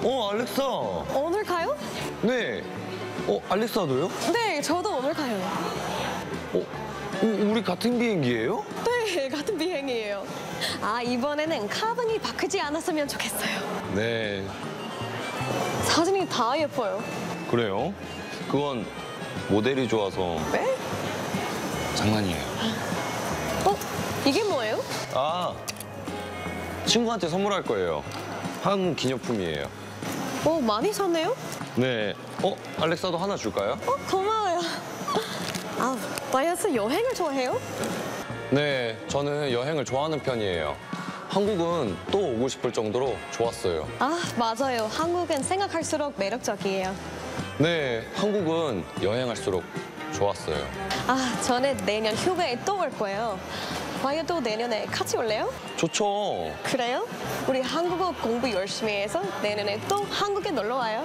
알렉사. 오늘 가요? 네. 알렉사도요? 네, 저도 오늘 가요. 우리 같은 비행기예요? 네, 같은 비행이에요. 이번에는 카본이 바뀌지 않았으면 좋겠어요. 네. 사진이 다 예뻐요. 그래요? 그건 모델이 좋아서 네? 장난이에요. 이게 뭐예요? 친구한테 선물할 거예요. 한국 기념품이에요. 많이 샀네요? 네. 알렉사도 하나 줄까요? 고마워요. 마이어스 여행을 좋아해요? 네, 저는 여행을 좋아하는 편이에요. 한국은 또 오고 싶을 정도로 좋았어요. 맞아요. 한국은 생각할수록 매력적이에요. 네, 한국은 여행할수록 좋았어요. 저는 내년 휴가에 또 올 거예요. 마이어도 내년에 같이 올래요? 좋죠. 그래요? 우리 한국어 공부 열심히 해서 내년에 또 한국에 놀러 와요.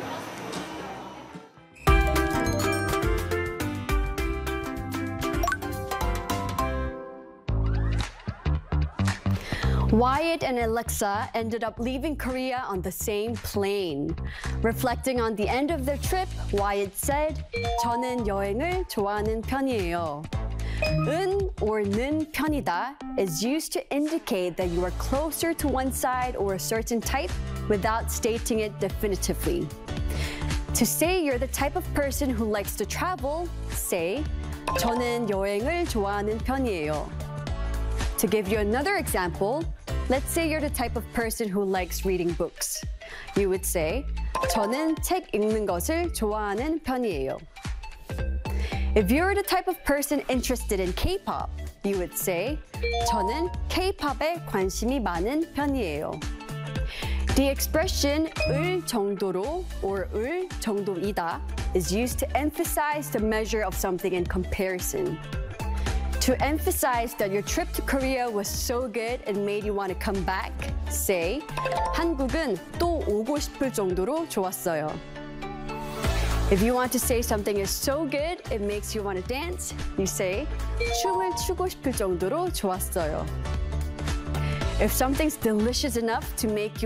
Wyatt and Alexa ended up leaving Korea on the same plane. Reflecting on the end of their trip, Wyatt said, 저는 여행을 좋아하는 편이에요. 은 or 는 편이다 is used to indicate that you are closer to one side or a certain type without stating it definitively. To say you're the type of person who likes to travel, say, 저는 여행을 좋아하는 편이에요. To give you another example, let's say you're the type of person who likes reading books. You would say, 저는 책 읽는 것을 좋아하는 편이에요. If you're the type of person interested in K-pop, you would say, 저는 K-pop에 관심이 많은 편이에요. The expression 을 정도로 or 을 정도이다 is used to emphasize the measure of something in comparison. To emphasize that your trip to Korea was so good and made you want to come back, say, 한국은 또 오고 싶을 정도로 좋았어요. If you want to say something is so good, it makes you want to dance, you say, 춤을 추고 싶을 정도로 좋았어요. If something's delicious enough to make you